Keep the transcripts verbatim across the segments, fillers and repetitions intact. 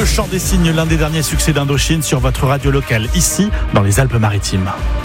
Le Chant des Cygnes, l'un des derniers succès d'Indochine sur votre radio locale, ici, dans les Alpes-Maritimes.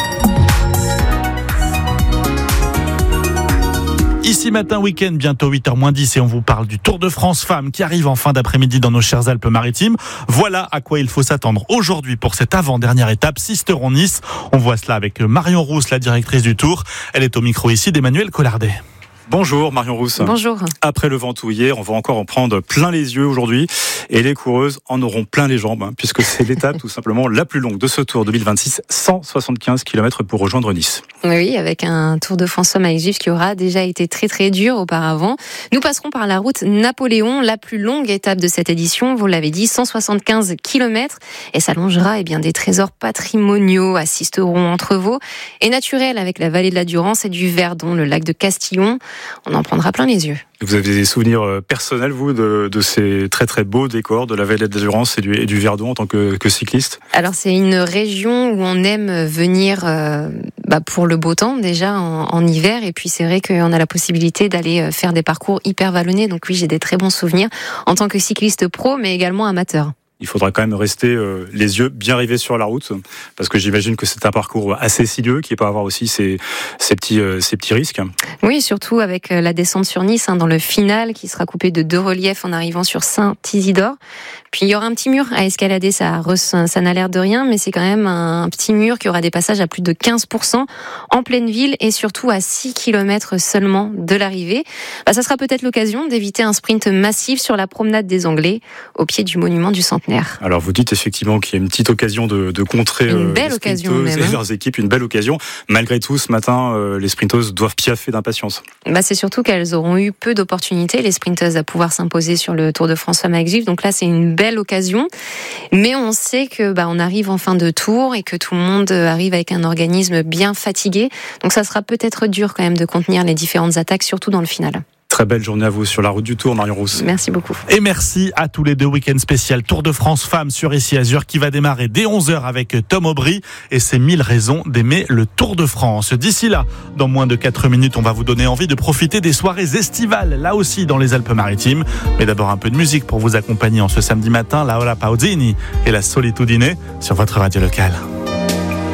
Ici matin, week-end, bientôt huit heures moins dix et on vous parle du Tour de France Femmes qui arrive en fin d'après-midi dans nos chères Alpes-Maritimes. Voilà à quoi il faut s'attendre aujourd'hui pour cette avant-dernière étape, Sisteron-Nice. On voit cela avec Marion Rousse, la directrice du Tour. Elle est au micro ici d'Emmanuel Collardet. Bonjour Marion Rousse. Bonjour. Après le Ventoux hier, on va encore en prendre plein les yeux aujourd'hui et les coureuses en auront plein les jambes hein, puisque c'est l'étape tout simplement la plus longue de ce Tour deux mille vingt-six, cent soixante-quinze kilomètres pour rejoindre Nice. Oui, avec un Tour de France Femmes avec Gif qui aura déjà été très très dur auparavant. Nous passerons par la route Napoléon, la plus longue étape de cette édition, vous l'avez dit, cent soixante-quinze kilomètres et s'allongera eh bien, des trésors patrimoniaux à Sisteron, Entrevaux et naturels avec la vallée de la Durance et du Verdon, le lac de Castillon. On en prendra plein les yeux. Vous avez des souvenirs personnels, vous, de, de ces très très beaux décors de la vallée de la Durance et du, et du Verdon en tant que, que cycliste? Alors c'est une région où on aime venir euh, bah pour le beau temps déjà en, en hiver et puis c'est vrai qu'on a la possibilité d'aller faire des parcours hyper vallonnés. Donc oui, j'ai des très bons souvenirs en tant que cycliste pro mais également amateur. Il faudra quand même rester euh, les yeux bien rivés sur la route, parce que j'imagine que c'est un parcours assez sinueux qui peut avoir aussi ses, ses, petits, euh, ses petits risques. Oui, surtout avec la descente sur Nice, hein, dans le final, qui sera coupé de deux reliefs en arrivant sur Saint-Isidore. Puis il y aura un petit mur à escalader, ça, ça n'a l'air de rien, mais c'est quand même un petit mur qui aura des passages à plus de quinze pour cent en pleine ville et surtout à six kilomètres seulement de l'arrivée. Bah, ça sera peut-être l'occasion d'éviter un sprint massif sur la promenade des Anglais, au pied du monument du Centenaire. Alors vous dites effectivement qu'il y a une petite occasion de, de contrer une euh, belle les occasion sprinteuses même, et leurs équipes, une belle occasion. Malgré tout, ce matin, euh, les sprinteuses doivent piaffer d'impatience. Bah, c'est surtout qu'elles auront eu peu d'opportunités, les sprinteuses, à pouvoir s'imposer sur le Tour de France Femmes avec Gif. Donc là, c'est une belle occasion. Mais on sait que bah, on arrive en fin de tour et que tout le monde arrive avec un organisme bien fatigué. Donc ça sera peut-être dur quand même de contenir les différentes attaques, surtout dans le final. Très belle journée à vous sur la route du Tour, Marion Rousse. Merci beaucoup. Et merci à tous les deux. Week-end spécial Tour de France Femmes sur Ici Azur qui va démarrer dès onze heures avec Tom Aubry et ses mille raisons d'aimer le Tour de France. D'ici là, dans moins de quatre minutes, on va vous donner envie de profiter des soirées estivales, là aussi dans les Alpes-Maritimes. Mais d'abord un peu de musique pour vous accompagner en ce samedi matin, Laura Pausini et la Solitudine sur votre radio locale.